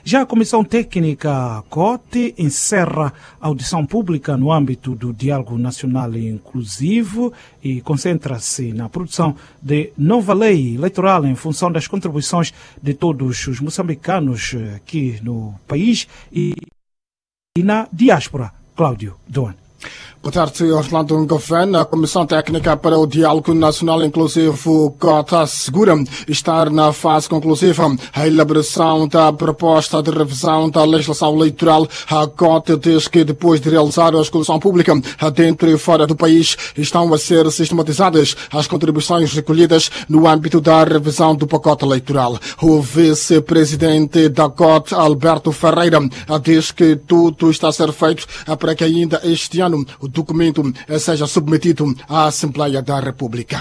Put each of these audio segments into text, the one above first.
Já a Comissão Técnica COTE encerra a audição pública no âmbito do Diálogo Nacional Inclusivo e concentra-se na produção de nova lei eleitoral em função das contribuições de todos os moçambicanos aqui no país e na diáspora. Cláudio Doan. Boa tarde, Orlando Govan. A Comissão Técnica para o Diálogo Nacional Inclusivo COTE assegura estar na fase conclusiva a elaboração da proposta de revisão da legislação eleitoral. A COTE diz que depois de realizar a escutação pública dentro e fora do país, estão a ser sistematizadas as contribuições recolhidas no âmbito da revisão do pacote eleitoral. O vice-presidente da COTE, Alberto Ferreira, diz que tudo está a ser feito para que ainda este ano o documento seja submetido à Assembleia da República.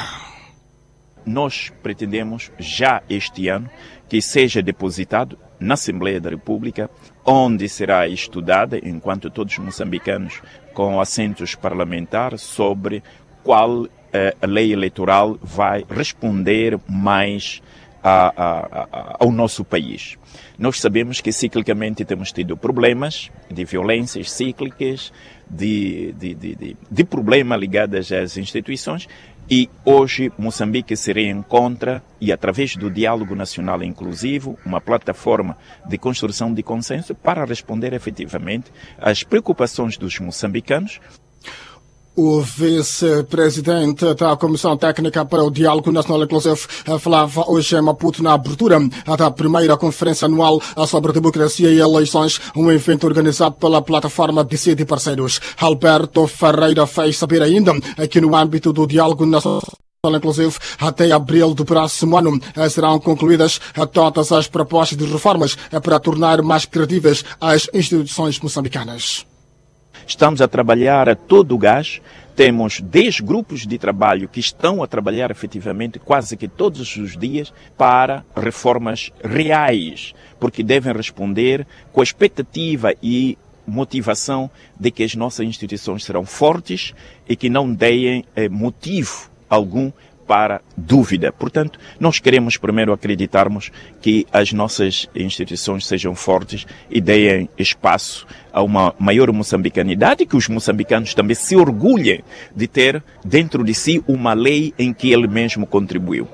Nós pretendemos já este ano que seja depositado na Assembleia da República, onde será estudada, enquanto todos os moçambicanos com assentos parlamentares, sobre qual a lei eleitoral vai responder mais ao nosso país. Nós sabemos que ciclicamente temos tido problemas de violências cíclicas, de problemas ligados às instituições, e hoje Moçambique se reencontra e, através do Diálogo Nacional Inclusivo, uma plataforma de construção de consenso para responder efetivamente às preocupações dos moçambicanos. O vice-presidente da Comissão Técnica para o Diálogo Nacional Inclusivo falava hoje em Maputo na abertura da primeira conferência anual sobre democracia e eleições, um evento organizado pela plataforma Decide e Parceiros. Alberto Ferreira fez saber ainda que no âmbito do Diálogo Nacional Inclusivo, até abril do próximo ano, serão concluídas todas as propostas de reformas para tornar mais credíveis as instituições moçambicanas. Estamos a trabalhar a todo o gás, temos 10 grupos de trabalho que estão a trabalhar efetivamente quase que todos os dias para reformas reais, porque devem responder com a expectativa e motivação de que as nossas instituições serão fortes e que não deem motivo algum para dúvida. Portanto, nós queremos primeiro acreditarmos que as nossas instituições sejam fortes e deem espaço a uma maior moçambicanidade, e que os moçambicanos também se orgulhem de ter dentro de si uma lei em que ele mesmo contribuiu.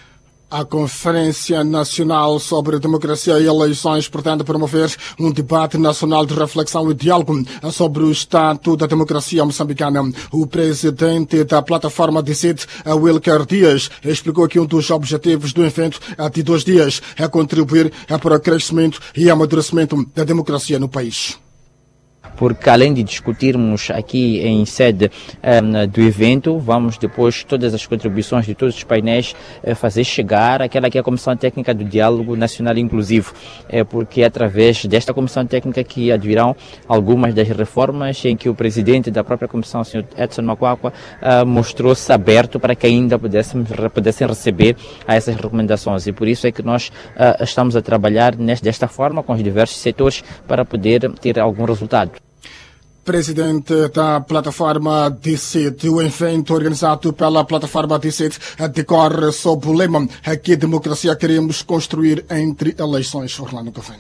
A Conferência Nacional sobre Democracia e Eleições pretende promover um debate nacional de reflexão e diálogo sobre o estado da democracia moçambicana. O presidente da plataforma Decide, Wilker Dias, explicou que um dos objetivos do evento de 2 dias é contribuir para o crescimento e amadurecimento da democracia no país. Porque além de discutirmos aqui em sede do evento, vamos depois todas as contribuições de todos os painéis fazer chegar àquela que é a Comissão Técnica do Diálogo Nacional Inclusivo, porque é através desta Comissão Técnica que advirão algumas das reformas em que o presidente da própria Comissão, o Sr. Edson Macuacua, mostrou-se aberto para que ainda pudessem receber a essas recomendações, e por isso é que nós estamos a trabalhar desta forma com os diversos setores para poder ter algum resultado. Presidente da plataforma Decide, o evento organizado pela plataforma Decide decorre sob o lema "Que democracia queremos construir entre eleições". Orlando Govan.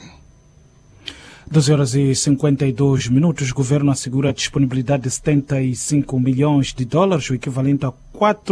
12h52. O governo assegura a disponibilidade de 75 milhões de dólares, o equivalente a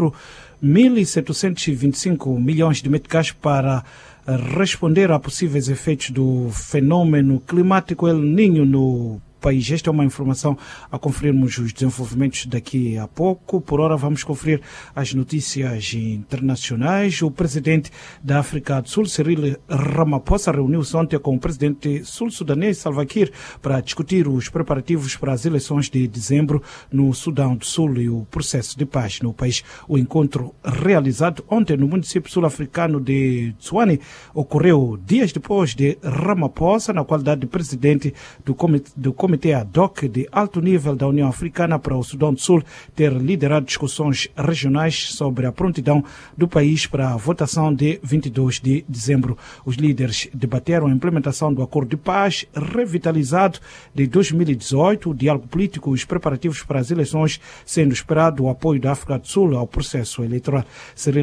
4.725 milhões de meticais, para responder a possíveis efeitos do fenômeno climático El Niño no país. Esta é uma informação a conferirmos os desenvolvimentos daqui a pouco. Por hora vamos conferir as notícias internacionais. O presidente da África do Sul, Cyril Ramaphosa, reuniu-se ontem com o presidente sul-sudanês Salva Kiir para discutir os preparativos para as eleições de dezembro no Sudão do Sul e o processo de paz no país. O encontro, realizado ontem no município sul-africano de Tshwane, ocorreu dias depois de Ramaphosa, na qualidade de presidente do Comitê ad hoc de alto nível da União Africana para o Sudão do Sul, ter liderado discussões regionais sobre a prontidão do país para a votação de 22 de dezembro. Os líderes debateram a implementação do acordo de paz revitalizado de 2018, o diálogo político e os preparativos para as eleições, sendo esperado o apoio da África do Sul ao processo eleitoral. Cyril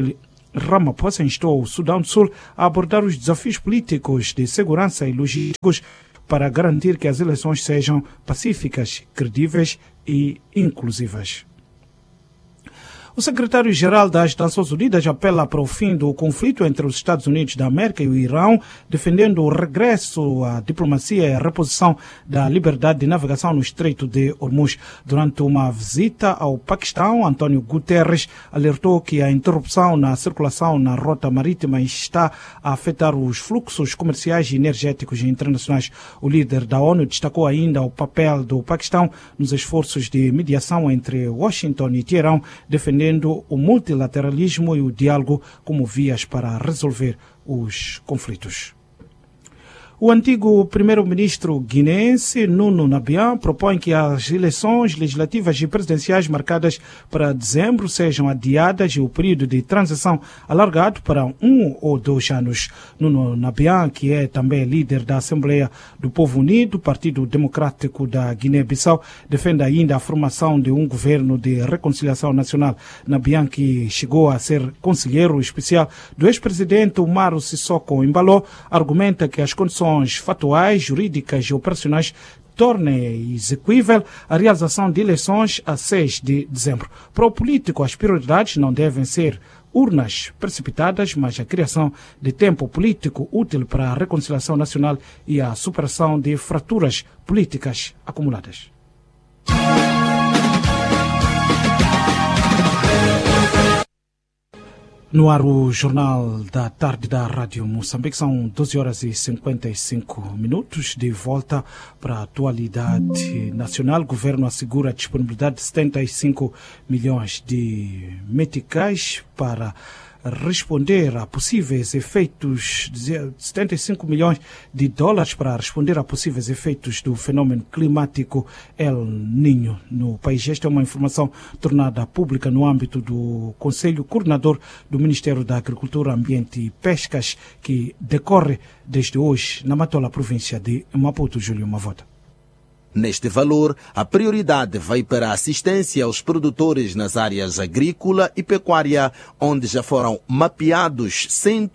Ramaphosa instou o Sudão do Sul a abordar os desafios políticos de segurança e logísticos para garantir que as eleições sejam pacíficas, credíveis e inclusivas. O secretário-geral das Nações Unidas apela para o fim do conflito entre os Estados Unidos da América e o Irão, defendendo o regresso à diplomacia e a reposição da liberdade de navegação no Estreito de Hormuz. Durante uma visita ao Paquistão, António Guterres alertou que a interrupção na circulação na rota marítima está a afetar os fluxos comerciais e energéticos internacionais. O líder da ONU destacou ainda o papel do Paquistão nos esforços de mediação entre Washington e Teherão, defendendo o multilateralismo e o diálogo como vias para resolver os conflitos. O antigo primeiro-ministro guineense Nuno Nabian propõe que as eleições legislativas e presidenciais marcadas para dezembro sejam adiadas e o período de transição alargado para 1 ou 2 anos. Nuno Nabian, que é também líder da Assembleia do Povo Unido, Partido Democrático da Guiné-Bissau, defende ainda a formação de um governo de reconciliação nacional. Nabian, que chegou a ser conselheiro especial do ex-presidente Umaru Sissoko Embalo, argumenta que as condições factuais, jurídicas e operacionais tornem execuível a realização de eleições a 6 de dezembro. Para o político, as prioridades não devem ser urnas precipitadas, mas a criação de tempo político útil para a reconciliação nacional e a superação de fraturas políticas acumuladas. No ar, o Jornal da Tarde da Rádio Moçambique. São 12h55. De volta para a atualidade nacional. O governo assegura a disponibilidade de 75 milhões de meticais para responder a possíveis efeitos, 75 milhões de dólares para responder a possíveis efeitos do fenômeno climático El Niño no país. Esta é uma informação tornada pública no âmbito do Conselho Coordenador do Ministério da Agricultura, Ambiente e Pescas, que decorre desde hoje na Matola, província de Maputo. Júlio Mavota. Neste valor, a prioridade vai para a assistência aos produtores nas áreas agrícola e pecuária, onde já foram mapeados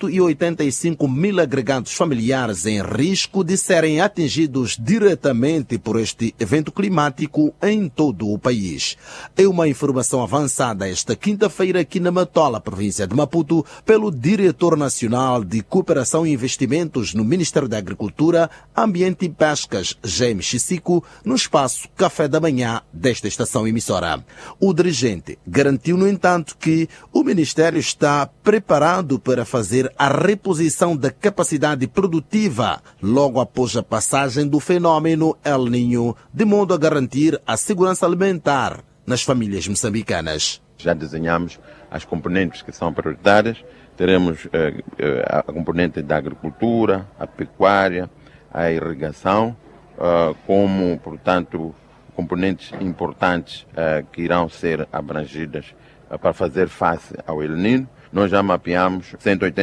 185 mil agregados familiares em risco de serem atingidos diretamente por este evento climático em todo o país. É uma informação avançada esta quinta-feira aqui na Matola, província de Maputo, pelo Diretor Nacional de Cooperação e Investimentos no Ministério da Agricultura, Ambiente e Pescas, James Chissico, no espaço Café da Manhã desta estação emissora. O dirigente garantiu, no entanto, que o Ministério está preparado para fazer a reposição da capacidade produtiva logo após a passagem do fenômeno El Niño, de modo a garantir a segurança alimentar nas famílias moçambicanas. Já desenhamos as componentes que são prioritárias. Teremos a componente da agricultura, a pecuária, a irrigação, como, portanto, componentes importantes que irão ser abrangidas para fazer face ao El Niño. Nós já mapeamos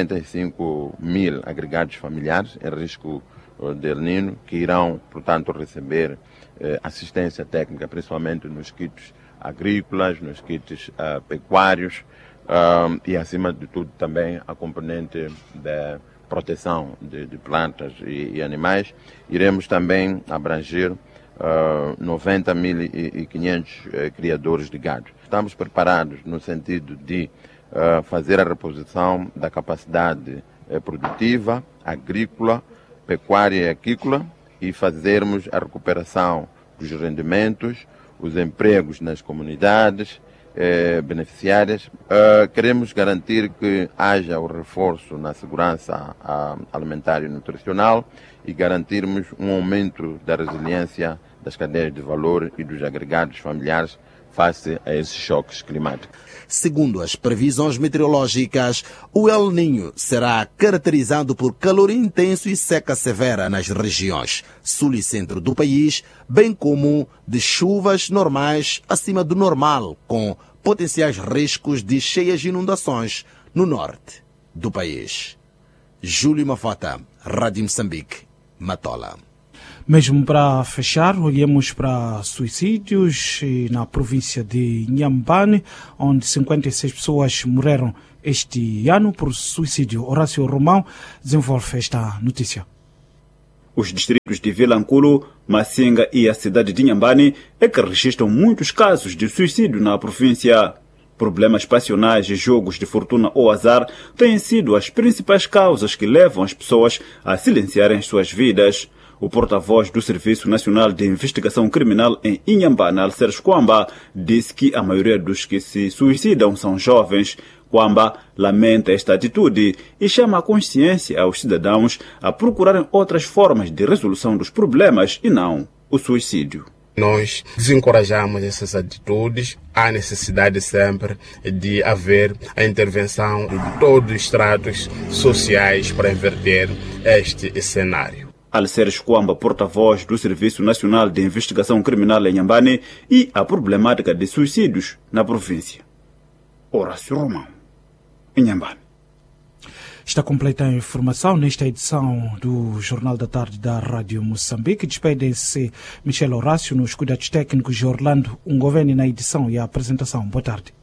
185 mil agregados familiares em risco de El Niño, que irão, portanto, receber assistência técnica, principalmente nos kits agrícolas, nos kits pecuários e, acima de tudo, também a componente da proteção de plantas e animais. Iremos também abranger 90.500 criadores de gado. Estamos preparados no sentido de fazer a reposição da capacidade produtiva, agrícola, pecuária e aquícola e fazermos a recuperação dos rendimentos, os empregos nas comunidades beneficiárias. Queremos garantir que haja o reforço na segurança alimentar e nutricional e garantirmos um aumento da resiliência das cadeias de valor e dos agregados familiares face a esses choques climáticos. Segundo as previsões meteorológicas, o El Niño será caracterizado por calor intenso e seca severa nas regiões sul e centro do país, bem como de chuvas normais acima do normal, com potenciais riscos de cheias e inundações no norte do país. Júlio Mafota, Rádio Moçambique, Matola. Mesmo para fechar, olhemos para suicídios na província de Inhambane, onde 56 pessoas morreram este ano por suicídio. Horácio Romão desenvolve esta notícia. Os distritos de Vilanculo, Massinga e a cidade de Inhambane é que registram muitos casos de suicídio na província. Problemas passionais e jogos de fortuna ou azar têm sido as principais causas que levam as pessoas a silenciarem suas vidas. O porta-voz do Serviço Nacional de Investigação Criminal em Inhambane, Alceres Kwamba, disse que a maioria dos que se suicidam são jovens. Kwamba lamenta esta atitude e chama a consciência aos cidadãos a procurarem outras formas de resolução dos problemas e não o suicídio. Nós desencorajamos essas atitudes. Há necessidade sempre de haver a intervenção de todos os estratos sociais para inverter este cenário. Alceres Kwamba, porta-voz do Serviço Nacional de Investigação Criminal em Inhambane, e a problemática de suicídios na província. Horácio Romão, Inhambane. Está completa a informação nesta edição do Jornal da Tarde da Rádio Moçambique. Despedem-se Michel Horácio nos cuidados técnicos de Orlando Ungoveni na edição e a apresentação. Boa tarde.